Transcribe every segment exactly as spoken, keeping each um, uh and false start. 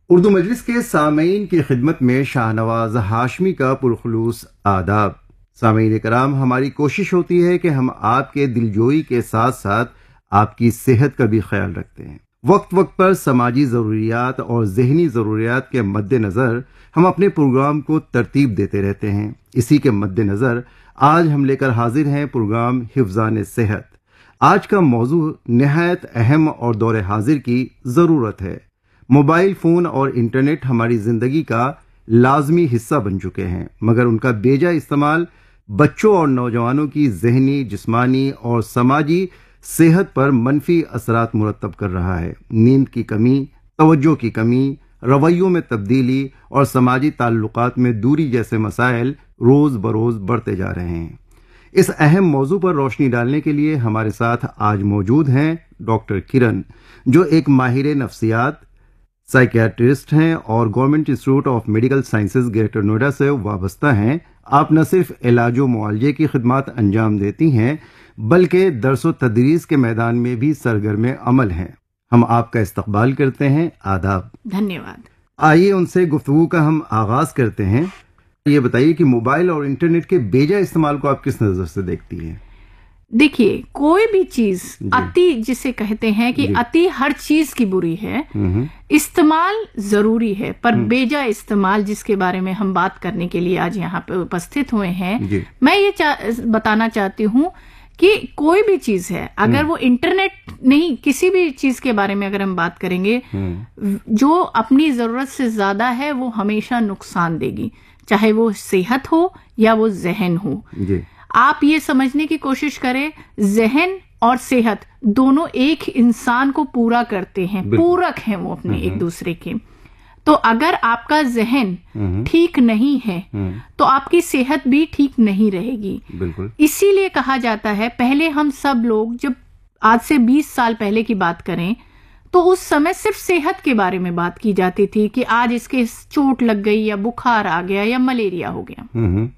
उर्दू मजलिस के सामीन की खिदमत में शाहनवाज हाशमी का पुरखुलूस आदाब। सामीन कराम, हमारी कोशिश होती है कि हम आपके दिलजोई के साथ साथ आपकी सेहत का भी ख्याल रखते हैं। वक्त वक्त पर समाजी ज़रूरियात और जहनी ज़रूरियात के मद्देनज़र हम अपने प्रोग्राम को तरतीब देते रहते हैं। इसी के मद्देनज़र आज हम लेकर हाजिर हैं प्रोग्राम हिफ्ज़ान सेहत। आज का मौजू निहायत अहम और दौरे हाजिर की ज़रूरत है। मोबाइल फ़ोन और इंटरनेट हमारी ज़िंदगी का लाजमी हिस्सा बन चुके हैं, मगर उनका बेजा इस्तेमाल बच्चों और नौजवानों की जहनी, जिस्मानी और समाजी सेहत पर मनफी असरात मुरतब कर रहा है। नींद की कमी, तवज्जो की कमी, रवैयों में तब्दीली और समाजी ताल्लुकात में दूरी जैसे मसाइल रोज़ बरोज़ बढ़ते जा रहे हैं। इस अहम मौजू पर रोशनी डालने के लिए हमारे साथ आज मौजूद हैं डॉक्टर किरण, जो एक माहिर नफ्सियात, साइकियाट्रिस्ट हैं और government institute of medical sciences greater Noida से वाबस्ता हैं। आप न सिर्फ इलाज व मुआलजे की खिदमत अंजाम देती हैं, बल्कि दरस व तदरीस के मैदान में भी सरगर्म अमल हैं। हम आपका इस्तकबाल करते हैं। आदाब। धन्यवाद। आइए उनसे गुफ्तगू का हम आगाज करते हैं। ये बताइए कि मोबाइल और इंटरनेट के बेजा इस्तेमाल को आप किस नजर से देखती हैं? देखिए, कोई भी चीज अति जिसे कहते हैं कि अति हर चीज की बुरी है। इस्तेमाल जरूरी है, पर बेजा इस्तेमाल जिसके बारे में हम बात करने के लिए आज यहाँ पे उपस्थित हुए हैं, मैं ये चा, बताना चाहती हूँ कि कोई भी चीज है, अगर वो इंटरनेट नहीं, किसी भी चीज के बारे में अगर हम बात करेंगे, जो अपनी जरूरत से ज्यादा है वो हमेशा नुकसान देगी, चाहे वो सेहत हो या वो जहन हो। आप ये समझने की कोशिश करें, जहन और सेहत दोनों एक इंसान को पूरा करते हैं, पूरक हैं वो अपने एक दूसरे के। तो अगर आपका जहन ठीक नहीं है तो आपकी सेहत भी ठीक नहीं रहेगी। इसीलिए कहा जाता है, पहले हम सब लोग जब आज से बीस साल पहले की बात करें तो उस समय सिर्फ सेहत के बारे में बात की जाती थी कि आज इसके चोट लग गई या बुखार आ गया या मलेरिया हो गया।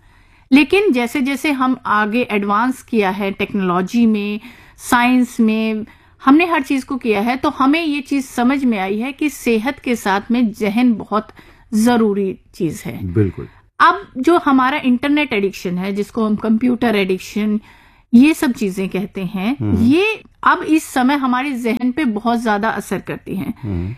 लेकिन जैसे जैसे हम आगे एडवांस किया है टेक्नोलॉजी में, साइंस में, हमने हर चीज को किया है, तो हमें ये चीज समझ में आई है कि सेहत के साथ में जहन बहुत जरूरी चीज है। बिल्कुल। अब जो हमारा इंटरनेट एडिक्शन है, जिसको हम कंप्यूटर एडिक्शन, ये सब चीजें कहते हैं, ये अब इस समय हमारे जहन पे बहुत ज्यादा असर करती हैं।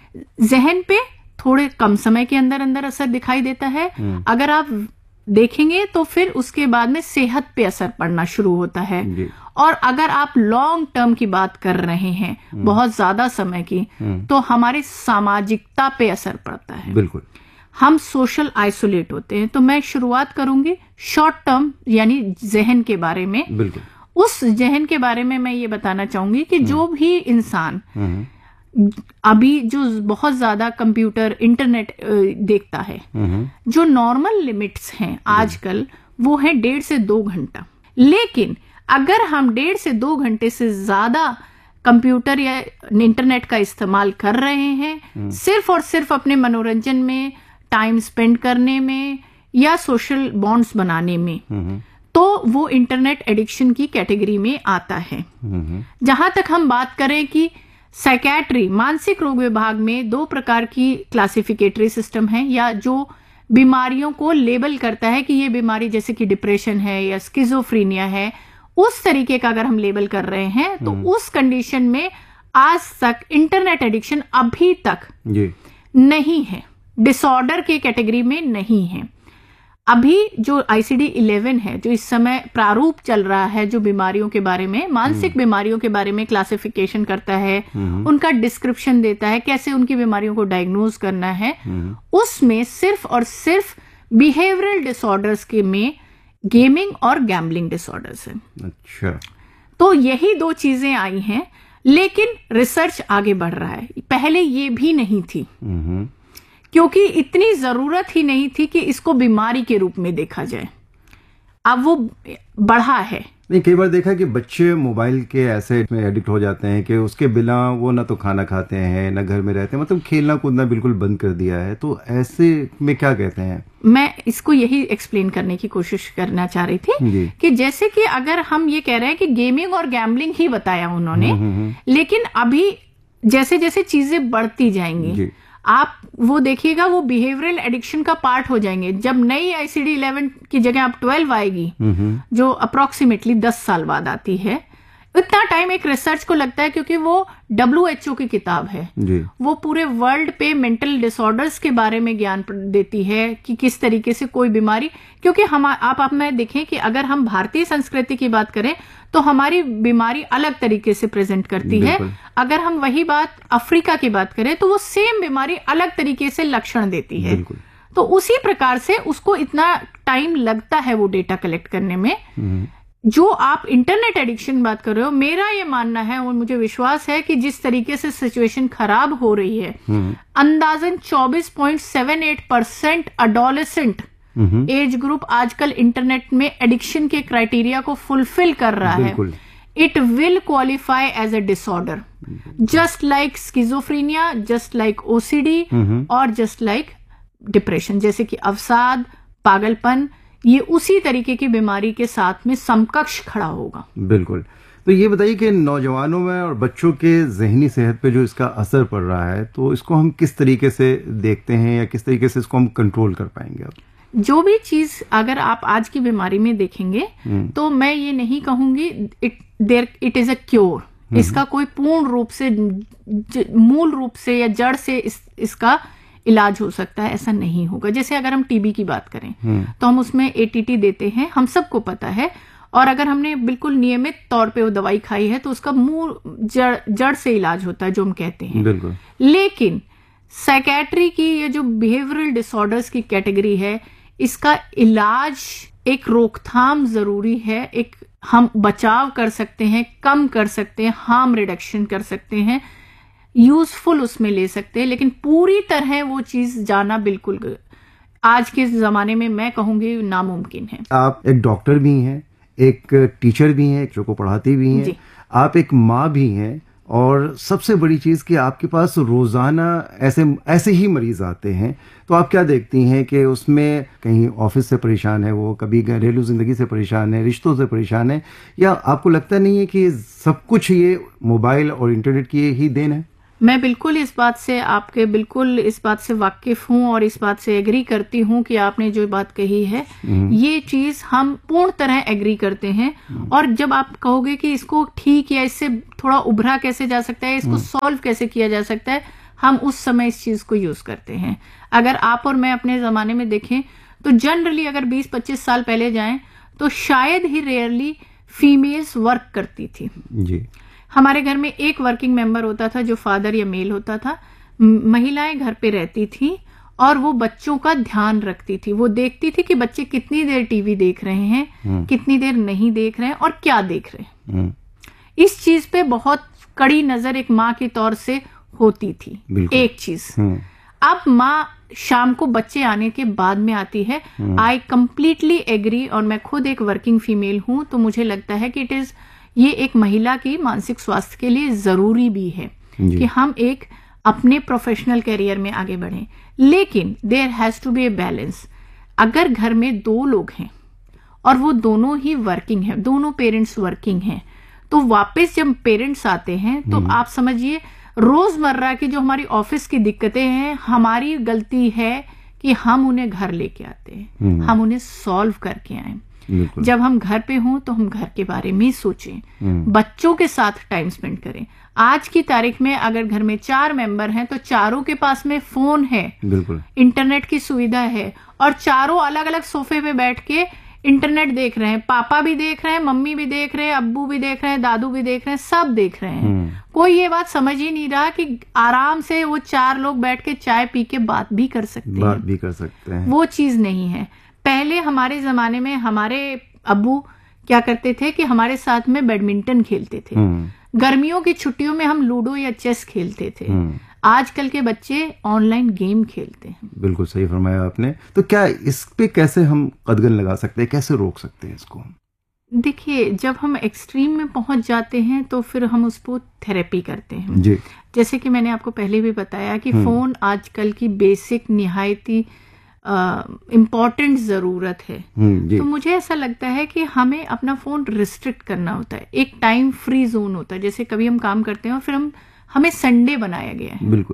जहन पे थोड़े कम समय के अंदर अंदर असर दिखाई देता है, अगर आप देखेंगे तो फिर उसके बाद में सेहत पे असर पड़ना शुरू होता है। और अगर आप लॉन्ग टर्म की बात कर रहे हैं, बहुत ज्यादा समय की, तो हमारे सामाजिकता पे असर पड़ता है। बिल्कुल। हम सोशल आइसोलेट होते हैं। तो मैं शुरुआत करूंगी शॉर्ट टर्म यानी जहन के बारे में। बिल्कुल। उस जहन के बारे में मैं ये बताना चाहूंगी कि जो भी इंसान अभी जो बहुत ज्यादा कंप्यूटर, इंटरनेट देखता है, जो नॉर्मल लिमिट्स हैं आजकल वो है डेढ़ से दो घंटा। लेकिन अगर हम डेढ़ से दो घंटे से ज्यादा कंप्यूटर या इंटरनेट का इस्तेमाल कर रहे हैं सिर्फ और सिर्फ अपने मनोरंजन में, टाइम स्पेंड करने में या सोशल बॉन्ड्स बनाने में, तो वो इंटरनेट एडिक्शन की कैटेगरी में आता है। जहां तक हम बात करें कि साइकियाट्री, मानसिक रोग विभाग में दो प्रकार की क्लासिफिकेटरी सिस्टम है, या जो बीमारियों को लेबल करता है कि ये बीमारी जैसे कि डिप्रेशन है या स्किज़ोफ्रीनिया है, उस तरीके का अगर हम लेबल कर रहे हैं तो उस कंडीशन में आज तक इंटरनेट एडिक्शन अभी तक नहीं है, डिसऑर्डर के कैटेगरी में नहीं है। अभी जो आई सी डी इलेवन है, जो इस समय प्रारूप चल रहा है, जो बीमारियों के बारे में, मानसिक बीमारियों के बारे में क्लासिफिकेशन करता है, उनका डिस्क्रिप्शन देता है, कैसे उनकी बीमारियों को डायग्नोज करना है, उसमें सिर्फ और सिर्फ बिहेवियरल डिसऑर्डर्स के में गेमिंग और गैम्बलिंग डिसऑर्डर्स है। अच्छा। तो यही दो चीजें आई हैं, लेकिन रिसर्च आगे बढ़ रहा है। पहले ये भी नहीं थी, क्योंकि इतनी जरूरत ही नहीं थी कि इसको बीमारी के रूप में देखा जाए। अब वो बढ़ा है। नहीं, कई बार देखा कि बच्चे मोबाइल के ऐसे में एडिक्ट हो जाते हैं कि उसके बिना वो ना तो खाना खाते हैं ना घर में रहते हैं, मतलब खेलना कूदना बिल्कुल बंद कर दिया है। तो ऐसे में क्या कहते हैं? मैं इसको यही एक्सप्लेन करने की कोशिश करना चाह रही थी कि जैसे कि अगर हम ये कह रहे हैं कि गेमिंग और गैम्बलिंग ही बताया उन्होंने, लेकिन अभी जैसे जैसे चीजें बढ़ती जाएंगी, आप वो देखिएगा, वो बिहेवियरल एडिक्शन का पार्ट हो जाएंगे। जब नई आईसीडी इलेवन की जगह आप ट्वेल्व आएगी, जो अप्रोक्सीमेटली दस साल बाद आती है, इतना टाइम एक रिसर्च को लगता है, क्योंकि वो डब्ल्यू एच ओ की किताब है जी। वो पूरे वर्ल्ड पे मेंटल डिसऑर्डर्स के बारे में ज्ञान देती है कि किस तरीके से कोई बीमारी, क्योंकि हम आप आप में देखें कि अगर हम भारतीय संस्कृति की बात करें तो हमारी बीमारी अलग तरीके से प्रेजेंट करती है। अगर हम वही बात अफ्रीका की बात करें तो वो सेम बीमारी अलग तरीके से लक्षण देती है। तो उसी प्रकार से उसको इतना टाइम लगता है वो डेटा कलेक्ट करने में। जो आप इंटरनेट एडिक्शन बात कर रहे हो, मेरा ये मानना है और मुझे विश्वास है कि जिस तरीके से सिचुएशन खराब हो रही है, अंदाजन चौबीस पॉइंट सात आठ परसेंट अडोलेसेंट एज ग्रुप आजकल इंटरनेट में एडिक्शन के क्राइटेरिया को फुलफिल कर रहा है। It will qualify as a disorder, just like schizophrenia, just like OCD और जस्ट लाइक डिप्रेशन, जैसे कि अवसाद, पागलपन, ये उसी तरीके की बीमारी के साथ में समकक्ष खड़ा होगा। बिल्कुल। तो ये बताइए कि नौजवानों में और बच्चों के जहनी सेहत पे जो इसका असर पड़ रहा है, तो इसको हम किस तरीके से देखते हैं या किस तरीके से इसको हम कंट्रोल कर पाएंगे? अब जो भी चीज अगर आप आज की बीमारी में देखेंगे तो मैं ये नहीं कहूंगी it there it is a cure, इसका कोई पूर्ण रूप से, मूल रूप से या जड़ से इस, इसका इलाज हो सकता है, ऐसा नहीं होगा। जैसे अगर हम टीबी की बात करें तो हम उसमें एटीटी देते हैं, हम सबको पता है, और अगर हमने बिल्कुल नियमित तौर पे वो दवाई खाई है तो उसका मूल जड़ जड़ से इलाज होता है, जो हम कहते हैं। बिल्कुल। लेकिन साइकेट्री की ये जो बिहेवियरल डिसऑर्डर्स की कैटेगरी है, इसका इलाज, एक रोकथाम जरूरी है। एक हम बचाव कर सकते हैं, कम कर सकते हैं, हार्म रिडक्शन कर सकते हैं, यूजफुल उसमें ले सकते हैं, लेकिन पूरी तरह वो चीज जाना बिल्कुल आज के जमाने में मैं कहूंगी नामुमकिन है। आप एक डॉक्टर भी हैं, एक टीचर भी हैं, बच्चों को पढ़ाती भी हैं, आप एक माँ भी हैं, और सबसे बड़ी चीज कि आपके पास रोजाना ऐसे ऐसे ही मरीज आते हैं, तो आप क्या देखती हैं कि उसमें कहीं ऑफिस से परेशान है वो, कभी घरेलू जिंदगी से परेशान है, रिश्तों से परेशान है, या आपको लगता नहीं है कि सब कुछ ये मोबाइल और इंटरनेट की ही देन है? मैं बिल्कुल इस बात से आपके बिल्कुल इस बात से वाकिफ हूं और इस बात से एग्री करती हूं कि आपने जो बात कही है ये चीज हम पूर्ण तरह एग्री करते हैं। और जब आप कहोगे कि इसको ठीक या इससे थोड़ा उभरा कैसे जा सकता है, इसको सॉल्व कैसे किया जा सकता है, हम उस समय इस चीज को यूज करते हैं। अगर आप और मैं अपने जमाने में देखें तो जनरली अगर बीस पच्चीस साल पहले जाएं तो शायद ही रेयरली फीमेल्स वर्क करती थी जी। हमारे घर में एक वर्किंग मेंबर होता था जो फादर या मेल होता था, महिलाएं घर पे रहती थी और वो बच्चों का ध्यान रखती थी। वो देखती थी कि बच्चे कितनी देर टीवी देख रहे हैं, कितनी देर नहीं देख रहे हैं और क्या देख रहे हैं। इस चीज पे बहुत कड़ी नजर एक माँ के तौर से होती थी। एक चीज, अब माँ शाम को बच्चे आने के बाद में आती है। आई कंप्लीटली एग्री, और मैं खुद एक वर्किंग फीमेल हूं, तो मुझे लगता है कि इट इज ये एक महिला की मानसिक स्वास्थ्य के लिए जरूरी भी है कि हम एक अपने प्रोफेशनल करियर में आगे बढ़ें। लेकिन there has to be a balance. अगर घर में दो लोग हैं और वो दोनों ही वर्किंग हैं, दोनों पेरेंट्स वर्किंग हैं, तो वापस जब पेरेंट्स आते हैं तो आप समझिए रोजमर्रा की जो हमारी ऑफिस की दिक्कतें हैं, हमारी गलती है कि हम उन्हें घर लेके आते हैं, हम उन्हें सॉल्व करके आए। जब हम घर पे हों तो हम घर के बारे में सोचें, बच्चों के साथ टाइम स्पेंड करें। आज की तारीख में अगर घर में चार मेंबर हैं तो चारों के पास में फोन है, बिल्कुल इंटरनेट की सुविधा है, और चारों अलग अलग सोफे पे बैठ के इंटरनेट देख रहे हैं। पापा भी देख रहे हैं, मम्मी भी देख रहे हैं, अब्बू भी देख रहे हैं, दादू भी देख रहे हैं, सब देख रहे हैं। कोई ये बात समझ ही नहीं रहा कि आराम से वो चार लोग बैठ के चाय पी के बात भी कर सकते हैं, बात भी कर सकते हैं। वो चीज नहीं है। पहले हमारे जमाने में हमारे अब्बू क्या करते थे कि हमारे साथ में बैडमिंटन खेलते थे, गर्मियों की छुट्टियों में हम लूडो या चेस खेलते थे। आजकल के बच्चे ऑनलाइन गेम खेलते हैं। बिल्कुल सही फरमाया आपने। तो क्या इस पे कैसे हम कदगन लगा सकते हैं, कैसे रोक सकते हैं इसको? देखिए, जब हम एक्सट्रीम में पहुंच जाते हैं तो फिर हम उसको थेरेपी करते हैं जी। जैसे कि मैंने आपको पहले भी बताया कि फोन आजकल की बेसिक निहायती इम्पोर्टेंट uh, जरूरत है। तो मुझे ऐसा लगता है कि हमें अपना फोन रिस्ट्रिक्ट करना होता है। एक टाइम फ्री जोन होता है, जैसे कभी हम काम करते हैं और फिर हम हमें संडे बनाया गया है, बिल्कुल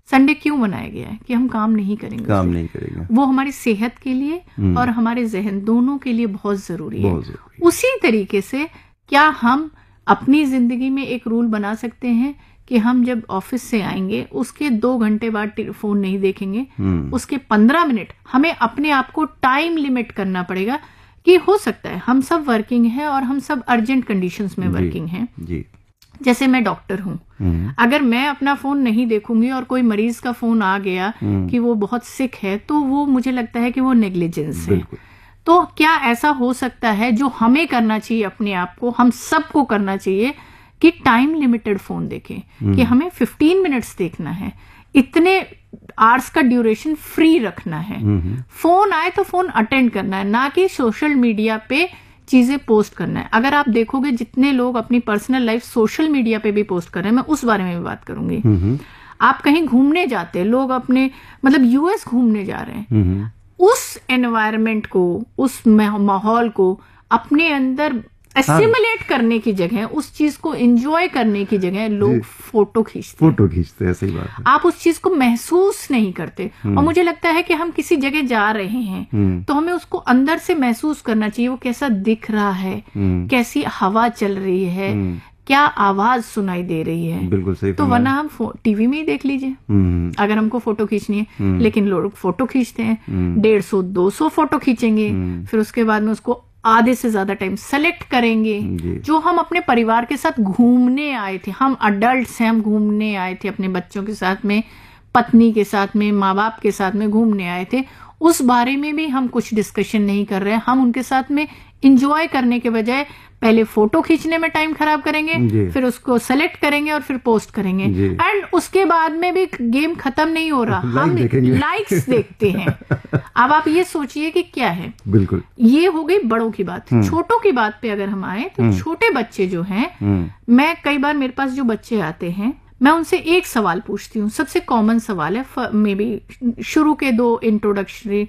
संडे क्यों बनाया गया है? कि हम काम नहीं करेंगे, काम नहीं करेंगे। वो हमारी सेहत के लिए और हमारे जहन दोनों के लिए बहुत जरूरी है। उसी तरीके से क्या हम अपनी जिंदगी में एक रूल बना सकते हैं कि हम जब ऑफिस से आएंगे उसके दो घंटे बाद फोन नहीं देखेंगे, उसके पंद्रह मिनट हमें अपने आप को टाइम लिमिट करना पड़ेगा। कि हो सकता है हम सब वर्किंग हैं और हम सब अर्जेंट कंडीशंस में वर्किंग हैं। जी। जैसे मैं डॉक्टर हूँ, अगर मैं अपना फोन नहीं देखूंगी और कोई मरीज का फोन आ गया कि वो बहुत सिक है, तो वो मुझे लगता है कि वो नेग्लिजेंस है। तो क्या ऐसा हो सकता है जो हमें करना चाहिए, अपने आप को हम सबको करना चाहिए कि टाइम लिमिटेड फोन देखें, कि हमें फिफ्टीन मिनट्स देखना है, इतने आवर्स का ड्यूरेशन फ्री रखना है। फोन आए तो फोन अटेंड करना है, ना कि सोशल मीडिया पे चीजें पोस्ट करना है। अगर आप देखोगे जितने लोग अपनी पर्सनल लाइफ सोशल मीडिया पे भी पोस्ट कर रहे हैं, मैं उस बारे में भी बात करूंगी। आप कहीं घूमने जाते हैं, लोग अपने मतलब यूएस घूमने जा रहे हैं, उस एनवायरनमेंट को, उस माहौल को अपने अंदर एसिमुलेट करने की जगह, उस चीज को एंजॉय करने की जगह लोग फोटो खींचते फोटो खींचते हैं। सही बात है। आप उस चीज को महसूस नहीं करते। और मुझे लगता है कि हम किसी जगह जा रहे हैं तो हमें उसको अंदर से महसूस करना चाहिए, वो कैसा दिख रहा है, कैसी हवा चल रही है, क्या आवाज सुनाई दे रही है। बिल्कुल सही। तो वरना हम टीवी में ही देख लीजिए, अगर हमको फोटो खींचनी है। लेकिन लोग फोटो खींचते हैं, डेढ़ सौ दो सौ फोटो खींचेंगे, फिर उसके बाद में उसको आधे से ज्यादा टाइम सेलेक्ट करेंगे। जो हम अपने परिवार के साथ घूमने आए थे, हम अडल्ट्स हैं, हम घूमने आए थे अपने बच्चों के साथ में, पत्नी के साथ में, माँ बाप के साथ में घूमने आए थे, उस बारे में भी हम कुछ डिस्कशन नहीं कर रहे हैं। हम उनके साथ में इंजॉय करने के बजाय पहले फोटो खींचने में टाइम खराब करेंगे, फिर उसको सेलेक्ट करेंगे और फिर पोस्ट करेंगे। एंड उसके बाद में भी गेम खत्म नहीं हो रहा, हम लाइक्स देखते हैं। अब आप ये सोचिए कि क्या है। बिल्कुल। ये हो गई बड़ों की बात। छोटों की बात पे अगर हम आए तो छोटे बच्चे जो हैं, मैं कई बार मेरे पास जो बच्चे आते हैं, मैं उनसे एक सवाल पूछती हूँ। सबसे कॉमन सवाल है, मे बी शुरू के दो इंट्रोडक्टरी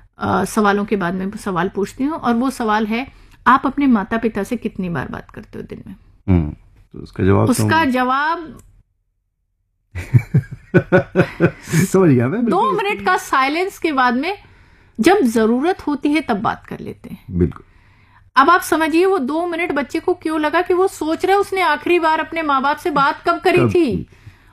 सवालों के बाद में सवाल पूछती हूँ, और वो सवाल है, आप अपने माता पिता से कितनी बार बात करते हो दिन में? हम्म, तो उसका जवाब उसका जवाब समझ गया मैं। दो मिनट का साइलेंस के बाद में, जब जरूरत होती है तब बात कर लेते हैं। बिल्कुल। अब आप समझिए वो दो मिनट बच्चे को क्यों लगा कि वो सोच रहा है उसने आखिरी बार अपने माँ बाप से बात कब करी थी।